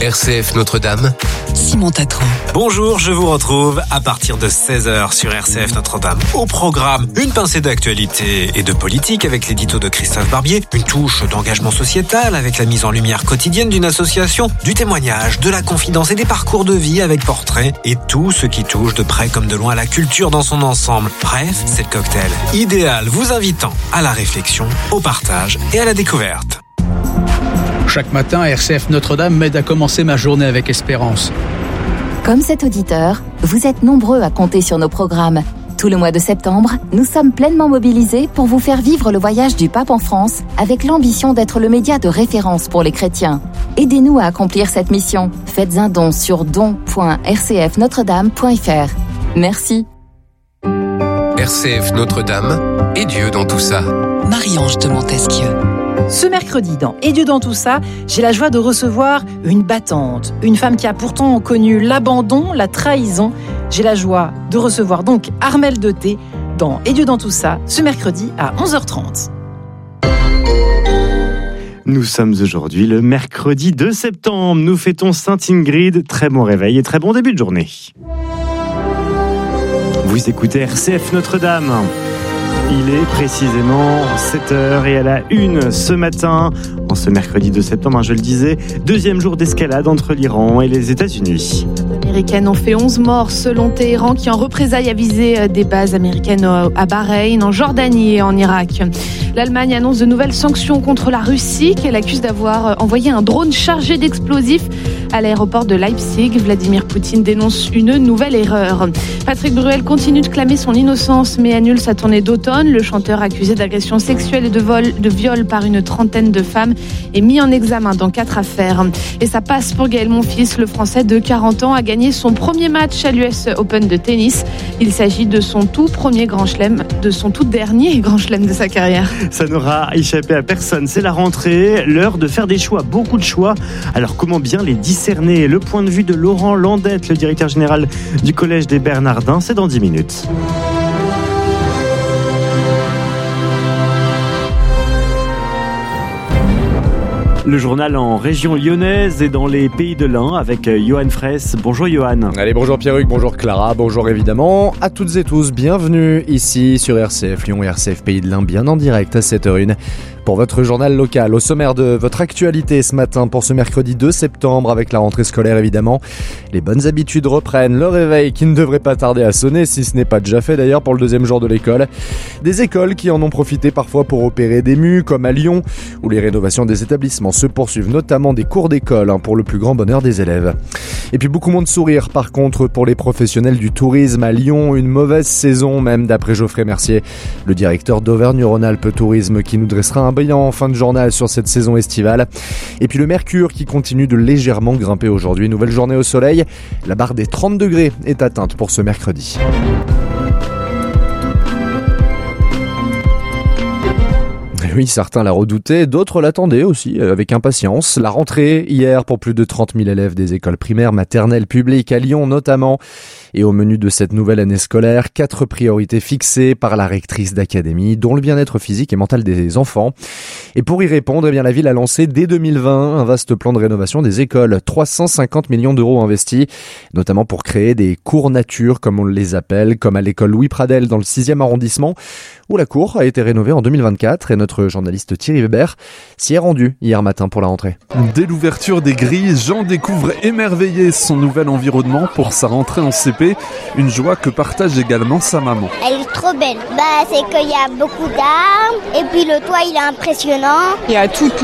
RCF Notre-Dame, Simon Tatran. Bonjour, je vous retrouve à partir de 16h sur RCF Notre-Dame. Au programme, une pincée d'actualité et de politique avec l'édito de Christophe Barbier, une touche d'engagement sociétal avec la mise en lumière quotidienne d'une association, du témoignage, de la confidence et des parcours de vie avec portrait et tout ce qui touche de près comme de loin la culture dans son ensemble. Bref, c'est le cocktail idéal vous invitant à la réflexion, au partage et à la découverte. Chaque matin, RCF Notre-Dame m'aide à commencer ma journée avec espérance. Comme cet auditeur, vous êtes nombreux à compter sur nos programmes. Tout le mois de septembre, nous sommes pleinement mobilisés pour vous faire vivre le voyage du pape en France avec l'ambition d'être le média de référence pour les chrétiens. Aidez-nous à accomplir cette mission. Faites un don sur don.rcfnotredame.fr. Merci. RCF Notre-Dame et Dieu dans tout ça. Marie-Ange de Montesquieu. Ce mercredi, dans Et Dieu dans tout ça, j'ai la joie de recevoir une battante, une femme qui a pourtant connu l'abandon, la trahison. J'ai la joie de recevoir donc Armelle Dauté dans Et Dieu dans tout ça, ce mercredi à 11h30. Nous sommes aujourd'hui le mercredi 2 septembre. Nous fêtons Sainte Ingrid. Très bon réveil et très bon début de journée. Vous écoutez RCF Notre-Dame. Il est précisément 7h et à la une ce matin, en ce mercredi 2 septembre, je le disais, deuxième jour d'escalade entre l'Iran et les États-Unis. Les Américaines ont fait 11 morts selon Téhéran qui en représailles a visé des bases américaines à Bahreïn, en Jordanie et en Irak. L'Allemagne annonce de nouvelles sanctions contre la Russie qu'elle accuse d'avoir envoyé un drone chargé d'explosifs à l'aéroport de Leipzig. Vladimir Poutine dénonce une nouvelle erreur. Patrick Bruel continue de clamer son innocence mais annule sa tournée d'automne. Le chanteur accusé d'agression sexuelle et de viol par une trentaine de femmes est mis en examen dans 4 affaires. Et ça passe pour Gaël Monfils, le Français de 40 ans a gagné son premier match à l'US Open de tennis. Il s'agit de son tout dernier grand chelem de sa carrière. Ça n'aura échappé à personne, c'est la rentrée, l'heure de faire des choix, beaucoup de choix. Alors comment bien les discerner ? Le point de vue de Laurent Landette, le directeur général du Collège des Bernardins, c'est dans 10 minutes. Le journal en région lyonnaise et dans les pays de l'Ain avec Johan Fraisse. Bonjour Johan. Allez, bonjour Pierruc, bonjour Clara, bonjour évidemment à toutes et tous. Bienvenue ici sur RCF Lyon, RCF Pays de l'Ain, bien en direct à 7h01 pour votre journal local. Au sommaire de votre actualité ce matin pour ce mercredi 2 septembre avec la rentrée scolaire évidemment. Les bonnes habitudes reprennent, le réveil qui ne devrait pas tarder à sonner si ce n'est pas déjà fait d'ailleurs pour le deuxième jour de l'école. Des écoles qui en ont profité parfois pour opérer des mues comme à Lyon où les rénovations des établissements se poursuivent, notamment des cours d'école pour le plus grand bonheur des élèves. Et puis beaucoup moins de sourires par contre pour les professionnels du tourisme à Lyon, une mauvaise saison même d'après Geoffrey Mercier, le directeur d'Auvergne-Rhône-Alpes Tourisme qui nous dressera un bilan en fin de journal sur cette saison estivale. Et puis le mercure qui continue de légèrement grimper aujourd'hui, nouvelle journée au soleil, la barre des 30 degrés est atteinte pour ce mercredi. Oui, certains la redoutaient, d'autres l'attendaient aussi avec impatience. La rentrée hier pour plus de 30 000 élèves des écoles primaires, maternelles, publiques à Lyon notamment. Et au menu de cette nouvelle année scolaire, 4 priorités fixées par la rectrice d'académie, dont le bien-être physique et mental des enfants. Et pour y répondre, la ville a lancé dès 2020 un vaste plan de rénovation des écoles. 350 millions d'euros investis, notamment pour créer des cours nature, comme on les appelle, comme à l'école Louis Pradel dans le 6e arrondissement, où la cour a été rénovée en 2024 et notre journaliste Thierry Weber s'y est rendu hier matin pour la rentrée. Dès l'ouverture des grilles, Jean découvre émerveillé son nouvel environnement pour sa rentrée en CP, une joie que partage également sa maman. Elle est trop belle. C'est qu'il y a beaucoup d'arbres et puis le toit il est impressionnant. Il y a toute